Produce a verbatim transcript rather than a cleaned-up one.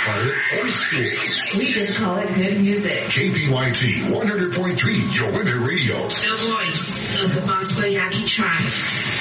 call it old school. We just call it good music. K P Y T one hundred point three, your weather radio. The voice of the Bosco Yaqui tribe.